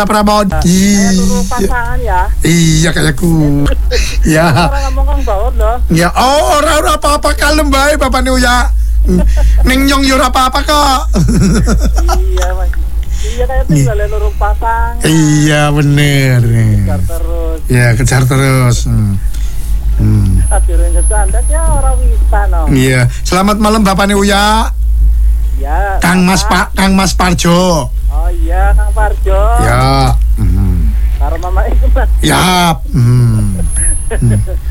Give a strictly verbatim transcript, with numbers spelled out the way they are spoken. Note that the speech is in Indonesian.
Prabon. Kayak turu pasangan ya. Iya kayakku. Ya. Orang ngomong Kang Baut loh. Ya, oh ora ora apa-apa kalem bae Bapak niku ya. Ning nyong yo ora apa-apa kok. Iya, Mas. Iya kayak tinggal turu pasangan. Iya bener. Kejar terus. Ya kejar terus. Hmm. Hmm. Akhirnya ngecandak ya orang wisata no. Iya, selamat malam Bapak niku ya. Ya. Kang Mas Pak, Kang Mas Parjo. Oh iya, Kang Parjo. Ya. Hmm. Karo mama itu Mas. Ya. Hmm. Hmm.